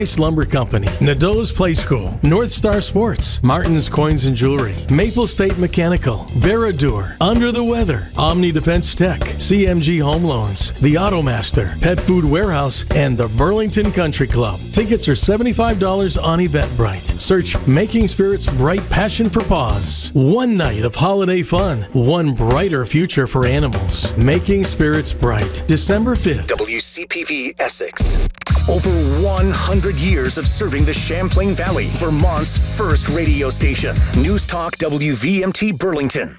Lumber Company, Nadeau's Play School, North Star Sports, Martin's Coins and Jewelry, Maple State Mechanical, Baradur, Under the Weather, Omni Defense Tech, CMG Home Loans, The Automaster, Pet Food Warehouse, and the Burlington Country Club. Tickets are $75 on Eventbrite. Search Making Spirits Bright Passion for Paws. One night of holiday fun, one brighter future for animals. Making Spirits Bright, December 5th. WCPV Essex. Over 100 years of serving the Champlain Valley, Vermont's first radio station. News Talk WVMT Burlington.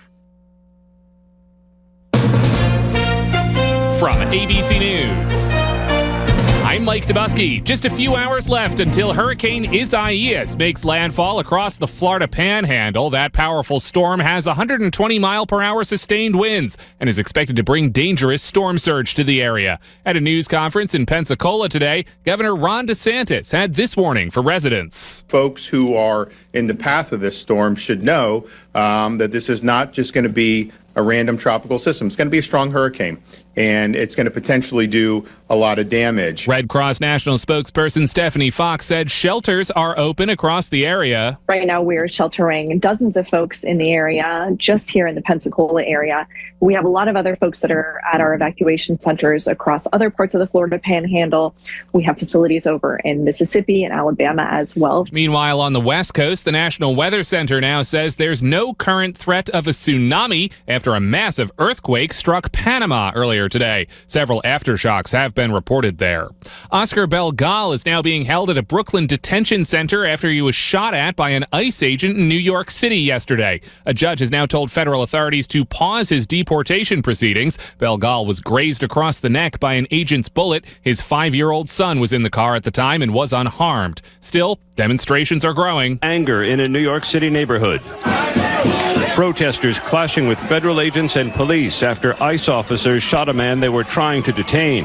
From ABC News, I'm Mike Dubusky. Just a few hours left until Hurricane Isaias makes landfall across the Florida Panhandle. That powerful storm has 120-mile-per-hour sustained winds and is expected to bring dangerous storm surge to the area. At a news conference in Pensacola today, Governor Ron DeSantis had this warning for residents. Folks who are in the path of this storm should know that this is not just going to be a random tropical system. It's going to be a strong hurricane, and it's going to potentially do a lot of damage. Red Cross National spokesperson Stephanie Fox said shelters are open across the area. Right now, we're sheltering dozens of folks in the area, just here in the Pensacola area. We have a lot of other folks that are at our evacuation centers across other parts of the Florida Panhandle. We have facilities over in Mississippi and Alabama as well. Meanwhile, on the West Coast, the National Weather Center now says there's no current threat of a tsunami after a massive earthquake struck Panama earlier today. Several aftershocks have been reported there. Oscar Belgal is now being held at a Brooklyn detention center after he was shot at by an ICE agent in New York City yesterday. A judge has now told federal authorities to pause his deportation proceedings. Belgal was grazed across the neck by an agent's bullet. His 5-year-old son was in the car at the time and was unharmed. Still, demonstrations are growing. Anger in a New York City neighborhood. Protesters clashing with federal agents and police after ICE officers shot a man they were trying to detain.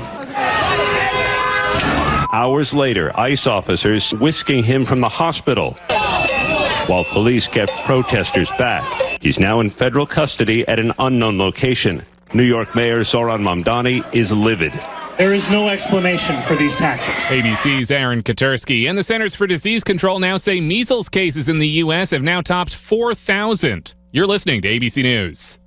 Hours later, ICE officers whisking him from the hospital while police kept protesters back. He's now in federal custody at an unknown location. New York Mayor Zoran Mamdani is livid. There is no explanation for these tactics. ABC's Aaron Katursky and the Centers for Disease Control now say measles cases in the U.S. have now topped 4,000. You're listening to ABC News.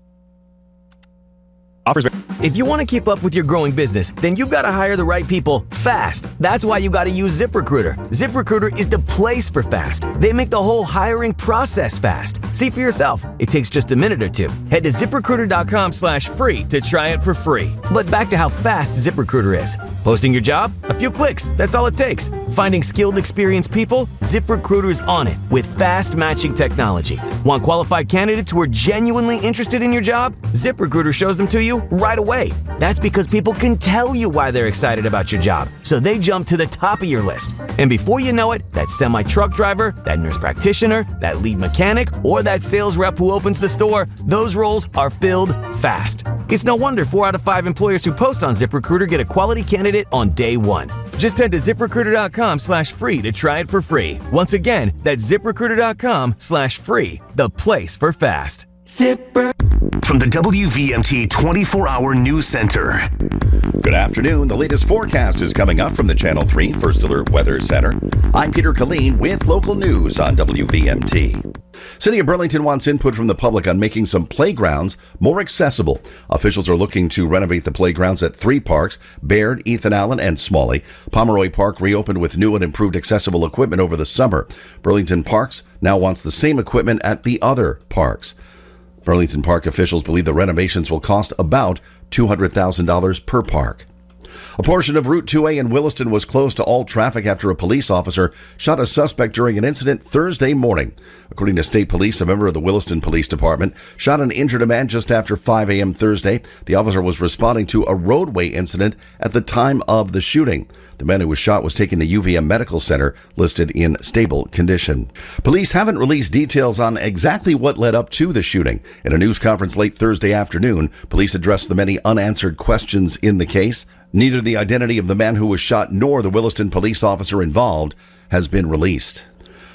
If you want to keep up with your growing business, then you've got to hire the right people fast. That's why you got to use ZipRecruiter. ZipRecruiter is the place for fast. They make the whole hiring process fast. See for yourself. It takes just a minute or two. Head to ZipRecruiter.com/free to try it for free. But back to how fast ZipRecruiter is. Posting your job? A few clicks. That's all it takes. Finding skilled, experienced people? ZipRecruiter's on it with fast matching technology. Want qualified candidates who are genuinely interested in your job? ZipRecruiter shows them to you right away. That's because people can tell you why they're excited about your job, so they jump to the top of your list. And before you know it, that semi-truck driver, that nurse practitioner, that lead mechanic, or that sales rep who opens the store, those roles are filled fast. It's no wonder 4 out of 5 employers who post on ZipRecruiter get a quality candidate on day one. Just head to ZipRecruiter.com/free to try it for free. Once again, that's ZipRecruiter.com/free, the place for fast. Zipper. From the WVMT 24-hour News Center. Good afternoon. The latest forecast is coming up from the Channel 3 First Alert Weather Center. I'm Peter Killeen with local news on WVMT. City of Burlington wants input from the public on making some playgrounds more accessible. Officials are looking to renovate the playgrounds at 3 parks, Baird, Ethan Allen, and Smalley. Pomeroy Park reopened with new and improved accessible equipment over the summer. Burlington Parks now wants the same equipment at the other parks. Burlington Park officials believe the renovations will cost about $200,000 per park. A portion of Route 2A in Williston was closed to all traffic after a police officer shot a suspect during an incident Thursday morning. According to state police, a member of the Williston Police Department shot and injured a man just after 5 a.m. Thursday. The officer was responding to a roadway incident at the time of the shooting. The man who was shot was taken to UVM Medical Center, listed in stable condition. Police haven't released details on exactly what led up to the shooting. In a news conference late Thursday afternoon, police addressed the many unanswered questions in the case. Neither the identity of the man who was shot nor the Williston police officer involved has been released.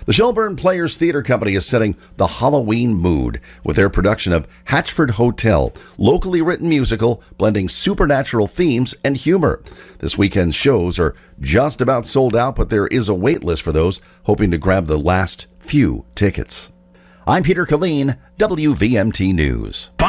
The Shelburne Players Theatre Company is setting the Halloween mood with their production of Hatchford Hotel, locally written musical blending supernatural themes and humor. This weekend's shows are just about sold out, but there is a wait list for those hoping to grab the last few tickets. I'm Peter Killeen, WVMT News.